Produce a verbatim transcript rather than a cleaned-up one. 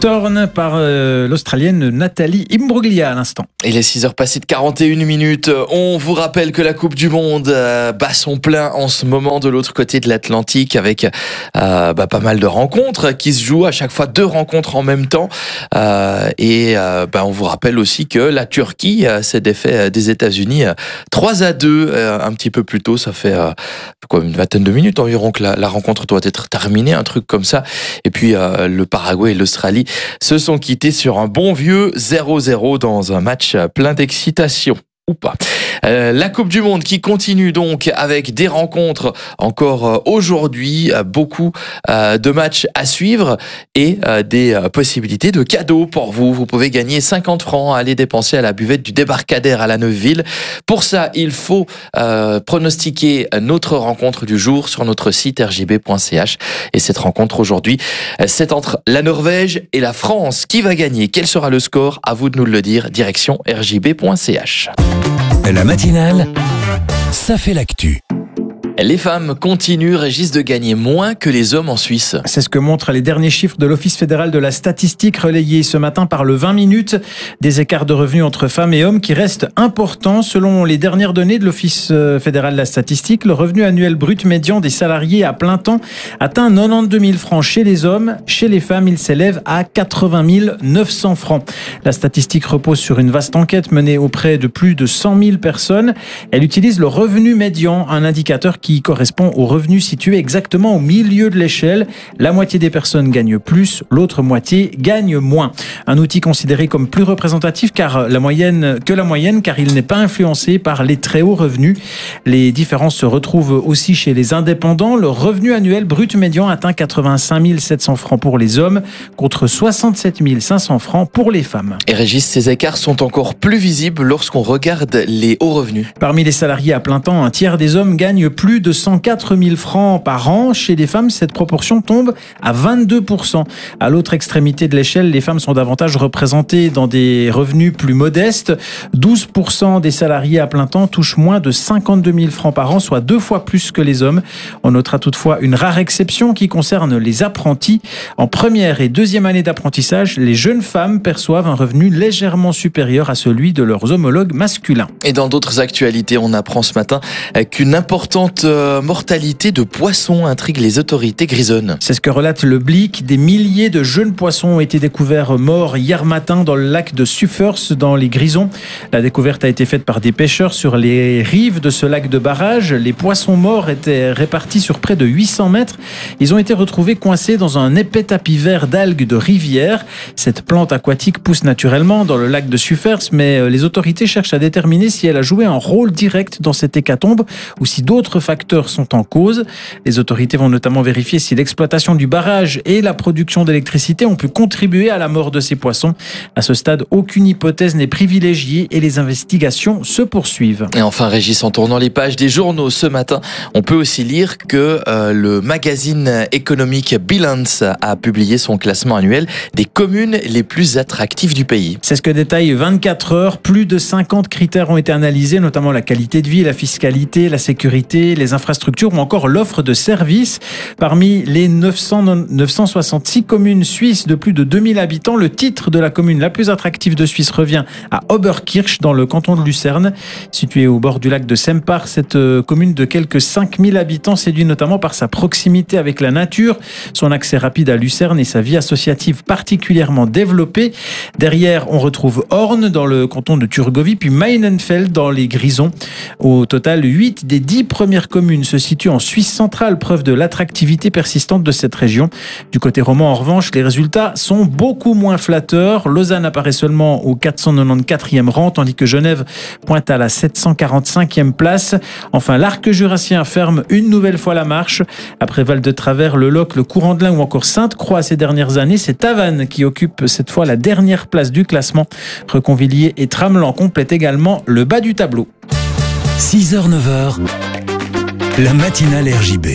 Thorne par euh, l'Australienne Nathalie Imbruglia à l'instant. Il est six heures passées de quarante et une minutes. On vous rappelle que la Coupe du Monde euh, bat son plein en ce moment de l'autre côté de l'Atlantique avec euh, bah, pas mal de rencontres qui se jouent, à chaque fois deux rencontres en même temps. Euh, et euh, bah, on vous rappelle aussi que la Turquie euh, s'est défait des États-Unis euh, trois à deux euh, un petit peu plus tôt. Ça fait euh, quoi, une vingtaine de minutes environ que la, la rencontre doit être terminée, un truc comme ça. Et puis euh, le Paraguay et l'Australie se sont quittés sur un bon vieux zéro zéro dans un match plein d'excitation. Ou pas. Euh, la Coupe du Monde qui continue donc avec des rencontres encore euh, aujourd'hui, euh, beaucoup euh, de matchs à suivre et euh, des euh, possibilités de cadeaux pour vous. Vous pouvez gagner cinquante francs à aller dépenser à la buvette du Débarcadère à la Neuveville. Pour ça, il faut euh, pronostiquer notre rencontre du jour sur notre site r j b point c h. Et cette rencontre aujourd'hui, c'est entre la Norvège et la France. Qui va gagner? Quel sera le score? À vous de nous le dire. Direction r j b point c h. La matinale, ça fait l'actu. Les femmes continuent, Régis, de gagner moins que les hommes en Suisse. C'est ce que montrent les derniers chiffres de l'Office fédéral de la statistique relayés ce matin par le vingt minutes. Des écarts de revenus entre femmes et hommes qui restent importants. Selon les dernières données de l'Office fédéral de la statistique, le revenu annuel brut médian des salariés à plein temps atteint quatre-vingt-douze mille francs chez les hommes. Chez les femmes, il s'élève à quatre-vingt mille neuf cents francs. La statistique repose sur une vaste enquête menée auprès de plus de cent mille personnes. Elle utilise le revenu médian, un indicateur qui qui correspond au revenu situé exactement au milieu de l'échelle. La moitié des personnes gagnent plus, l'autre moitié gagne moins. Un outil considéré comme plus représentatif car la moyenne, que la moyenne, car il n'est pas influencé par les très hauts revenus. Les différences se retrouvent aussi chez les indépendants. Le revenu annuel brut médian atteint quatre-vingt-cinq mille sept cents francs pour les hommes contre soixante-sept mille cinq cents francs pour les femmes. Et Régis, ces écarts sont encore plus visibles lorsqu'on regarde les hauts revenus. Parmi les salariés à plein temps, un tiers des hommes gagnent plus de cent quatre mille francs par an. Chez les femmes, cette proportion tombe à vingt-deux pour cent. À l'autre extrémité de l'échelle, les femmes sont davantage représentées dans des revenus plus modestes. douze pour cent des salariés à plein temps touchent moins de cinquante-deux mille francs par an, soit deux fois plus que les hommes. On notera toutefois une rare exception qui concerne les apprentis. En première et deuxième année d'apprentissage, les jeunes femmes perçoivent un revenu légèrement supérieur à celui de leurs homologues masculins. Et dans d'autres actualités, on apprend ce matin qu'une importante mortalité de poissons intrigue les autorités grisonnes. C'est ce que relate le Blick. Des milliers de jeunes poissons ont été découverts morts hier matin dans le lac de Suffers, dans les Grisons. La découverte a été faite par des pêcheurs sur les rives de ce lac de barrage. Les poissons morts étaient répartis sur près de huit cents mètres. Ils ont été retrouvés coincés dans un épais tapis vert d'algues de rivière. Cette plante aquatique pousse naturellement dans le lac de Suffers, mais les autorités cherchent à déterminer si elle a joué un rôle direct dans cette hécatombe ou si d'autres facteurs sont en cause. Les autorités vont notamment vérifier si l'exploitation du barrage et la production d'électricité ont pu contribuer à la mort de ces poissons. À ce stade, aucune hypothèse n'est privilégiée et les investigations se poursuivent. Et enfin, Régis, en tournant les pages des journaux ce matin, on peut aussi lire que euh, le magazine économique Bilance a publié son classement annuel des communes les plus attractives du pays. C'est ce que détaille vingt-quatre heures. Plus de cinquante critères ont été analysés, notamment la qualité de vie, la fiscalité, la sécurité, les infrastructures ou encore l'offre de services. Parmi les neuf cents, neuf cent soixante-six communes suisses de plus de deux mille habitants, le titre de la commune la plus attractive de Suisse revient à Oberkirch dans le canton de Lucerne. Située au bord du lac de Sempach, cette commune de quelques cinq mille habitants séduit notamment par sa proximité avec la nature, son accès rapide à Lucerne et sa vie associative particulièrement développée. Derrière, on retrouve Horn dans le canton de Thurgovie, puis Meinenfeld dans les Grisons. Au total, huit des dix premières communes se situent en Suisse centrale, preuve de l'attractivité persistante de cette région. Du côté roman, en revanche, les résultats sont beaucoup moins flatteurs. Lausanne apparaît seulement au quatre cent quatre-vingt-quatrième rang, tandis que Genève pointe à la sept cent quarante-cinquième place. Enfin, l'arc jurassien ferme une nouvelle fois la marche. Après Val de Travers, le Loc, le Courant-de-Lin ou encore Sainte-Croix ces dernières années, c'est Tavannes qui occupe cette fois la dernière place du classement. Reconvilliers et Tramelan complètent également le bas du tableau. six heures neuf heures, la matinale R J B.